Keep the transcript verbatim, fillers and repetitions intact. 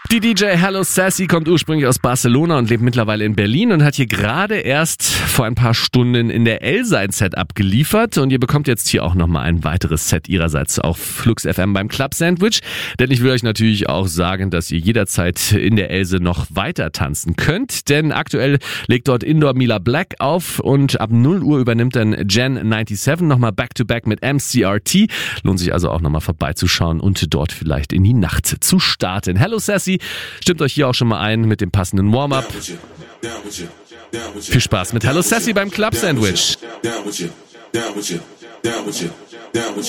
Die D J Hello Sassy kommt ursprünglich aus Barcelona und lebt mittlerweile in Berlin und hat hier gerade erst vor ein paar Stunden in der Elsa ein Set abgeliefert. Und ihr bekommt jetzt hier auch nochmal ein weiteres Set ihrerseits auf Flux F M beim Club Sandwich. Denn ich will euch natürlich auch sagen, dass ihr jederzeit in der Else noch weiter tanzen könnt. Denn aktuell legt dort Indoor Mila Black auf und ab null Uhr übernimmt dann Gen siebenundneunzig nochmal Back-to-Back mit M C R T. Lohnt sich also auch nochmal vorbeizuschauen und dort vielleicht in die Nacht zu starten. Hello Sassy, stimmt euch hier auch schon mal ein mit dem passenden Warm-up. Viel Spaß mit Hello Sassy beim Club Sandwich.